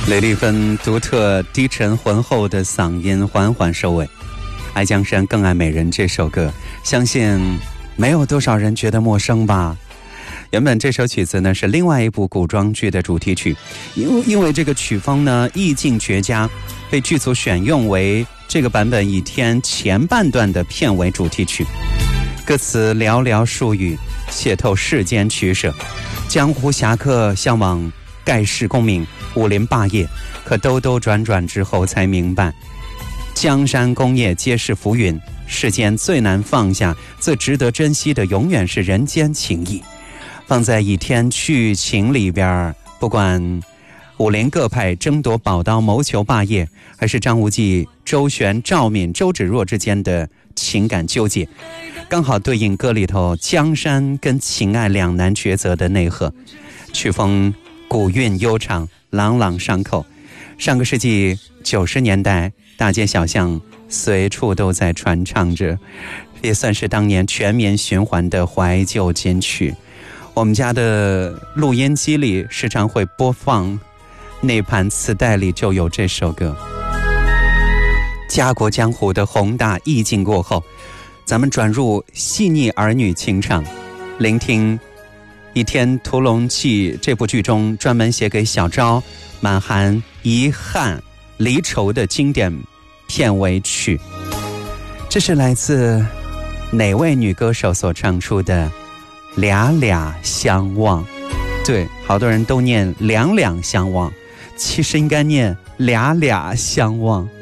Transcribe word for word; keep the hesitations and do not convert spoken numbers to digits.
雷丽芬独特低沉浑厚的嗓音缓缓收尾。爱江山更爱美人这首歌，相信没有多少人觉得陌生吧。原本这首曲子呢是另外一部古装剧的主题曲，因为因为这个曲风呢意境绝佳，被剧组选用为这个版本《倚天》前半段的片尾主题曲。歌词寥寥数语，写透世间取舍，江湖侠客向往盖世功名，武林霸业，可兜兜转转之后才明白，江山功业皆是浮云，世间最难放下最值得珍惜的永远是人间情谊。放在倚天剧情里边，不管武林各派争夺宝刀谋求霸业，还是张无忌、周旋、赵敏、周芷若之间的情感纠结，刚好对应歌里头江山跟情爱两难抉择的内核。曲风古韵悠长，朗朗上口。上个世纪九十年代，大街小巷随处都在传唱着，也算是当年全民循环的怀旧金曲。我们家的录音机里时常会播放，那盘磁带里就有这首歌。家国江湖的宏大意境过后，咱们转入细腻儿女情长，聆听《倚天屠龙记》这部剧中专门写给小昭满含遗憾离愁的经典片尾曲。这是来自哪位女歌手所唱出的俩俩相望？对，好多人都念两两相望，其实应该念俩俩相望。